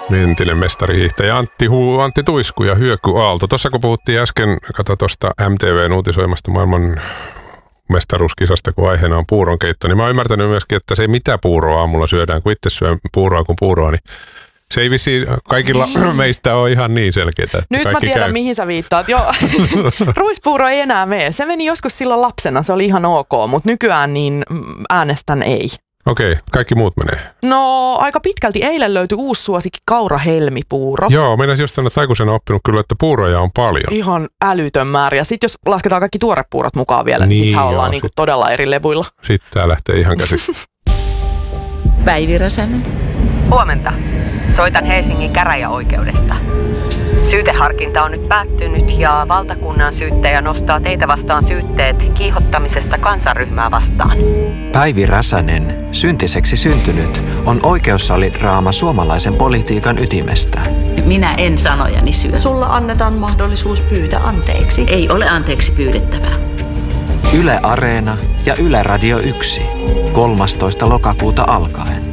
entinen mestarihiihtäjä Antti Tuisku ja Hyöky Aalto. Tuossa kun puhuttiin äsken, tuosta MTV:n uutisoimasta maailman mestaruuskisasta, kun aiheena on puuronkeitto, niin mä oon ymmärtänyt myöskin, että se mitä puuroa aamulla syödään, kun itse syön puuroa kuin puuroa, niin se ei vissiin kaikilla meistä ole ihan niin selkeää. Nyt mä tiedän, mihin sä viittaat. Joo, ruispuuro ei enää mene. Se meni joskus silloin lapsena, se oli ihan ok, mutta nykyään niin äänestän ei. Okei, kaikki muut menee. No aika pitkälti eilen löytyi uusi suosikki kaurahelmipuuro. Joo, meidän just sanoa, että aikuisena oppinut kyllä, että puuroja on paljon. Ihan älytön määrä. Ja sitten jos lasketaan kaikki tuorepuurot mukaan vielä, niin sittenhän ollaan niinku todella eri levuilla. Sitten tää lähtee ihan käsistä. Päivi Räsänen. Huomenta. Soitan Helsingin käräjäoikeudesta. Syyteharkinta on nyt päättynyt ja valtakunnan syyttäjä nostaa teitä vastaan syytteet kiihottamisesta kansanryhmää vastaan. Päivi Räsänen, syntiseksi syntynyt, on oikeussalidraama suomalaisen politiikan ytimestä. Minä en sanojani syö. Sulla annetaan mahdollisuus pyytää anteeksi. Ei ole anteeksi pyydettävää. Yle Areena ja Yle Radio 1. 13. lokakuuta alkaen.